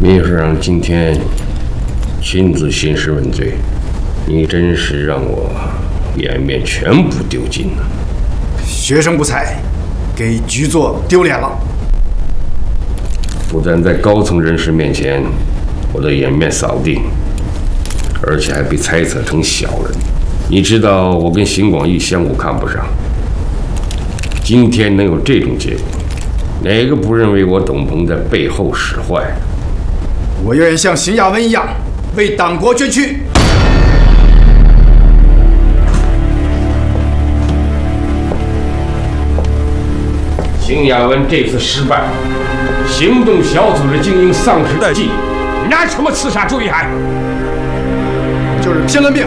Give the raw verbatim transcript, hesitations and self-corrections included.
秘书长今天亲自兴师问罪，你真是让我颜面全部丢尽了。 学生不才，给局座丢脸了。 不但在高层人士面前我的颜面扫地，而且还被猜测成小人。你知道我跟邢广义相互看不上，今天能有这种结果，哪个不认为我董鹏在背后使坏？ 我愿意像邢亚文一样为党国捐躯。 邢亚文这次失败，行动小组的精英丧失殆尽，你拿什么刺杀朱一涵？ 就是拼了命